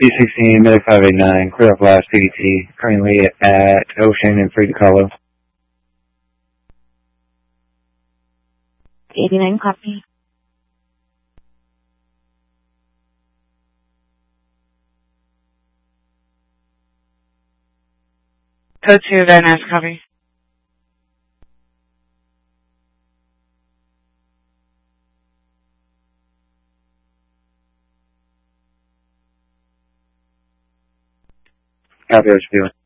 B16, Medic 589, clear up last PDT, currently at Ocean and free to Carlo. 89, copy. Code 2, Van Ness, copy. Copy, what you're doing.